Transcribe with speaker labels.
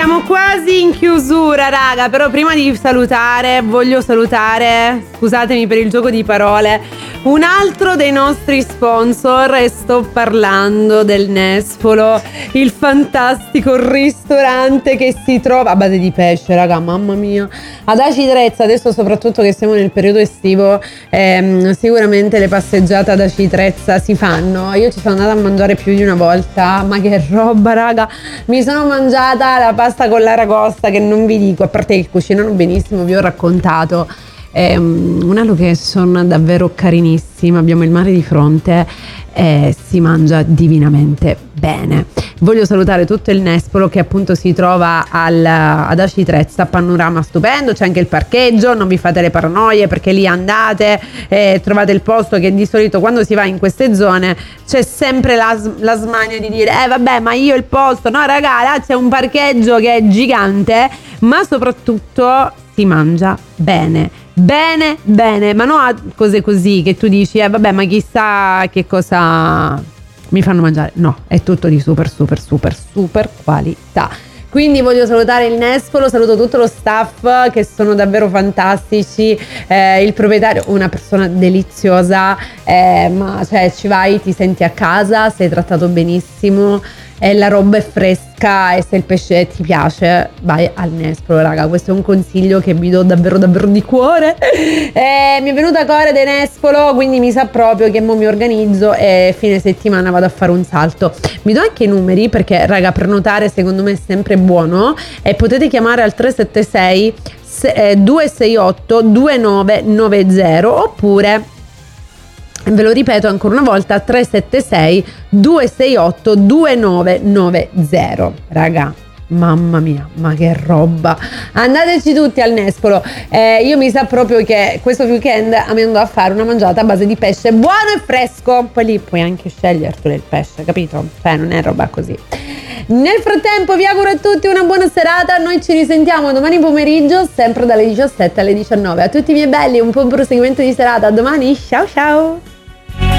Speaker 1: Siamo quasi in chiusura, raga, però prima di salutare voglio salutare, scusatemi per il gioco di parole, un altro dei nostri sponsor, e sto parlando del Nespolo, il fantastico ristorante che si trova a base di pesce, raga, mamma mia, ad Aci Trezza. Adesso soprattutto che siamo nel periodo estivo, sicuramente le passeggiate ad Aci Trezza si fanno. Io ci sono andata a mangiare più di una volta, ma che roba, raga, mi sono mangiata la pasta con l'aragosta che non vi dico, a parte che cucinano benissimo, vi ho raccontato. È una location davvero carinissima, abbiamo il mare di fronte e si mangia divinamente bene. Voglio salutare tutto il Nespolo che appunto si trova ad Aci Trezza, panorama stupendo, c'è anche il parcheggio, non vi fate le paranoie perché lì andate e trovate il posto, che di solito quando si va in queste zone c'è sempre la smania di dire vabbè, ma io il posto, no raga, là c'è un parcheggio che è gigante, ma soprattutto si mangia bene, ma non a cose così che tu dici vabbè, ma chissà che cosa mi fanno mangiare. No, è tutto di super qualità. Quindi voglio salutare il Nespolo, saluto tutto lo staff che sono davvero fantastici, il proprietario, una persona deliziosa, ma cioè ci vai, ti senti a casa, sei trattato benissimo, e la roba è fresca, e se il pesce ti piace vai al Nespolo, raga. Questo è un consiglio che vi do davvero di cuore. Mi è venuta core del Nespolo, quindi mi sa proprio che mo mi organizzo e fine settimana vado a fare un salto. Mi do anche i numeri perché, raga, prenotare secondo me è sempre buono, e potete chiamare al 376 268 2990, oppure ve lo ripeto ancora una volta, 376 268 2990. Raga, mamma mia, ma che roba, andateci tutti al Nespolo. Io mi sa proprio che questo weekend mi andrò a fare una mangiata a base di pesce buono e fresco, poi lì puoi anche scegliertelo il pesce, capito? Cioè non è roba così. Nel frattempo vi auguro a tutti una buona serata, noi ci risentiamo domani pomeriggio sempre dalle 17 alle 19. A tutti i miei belli un buon proseguimento di serata, a domani, ciao ciao.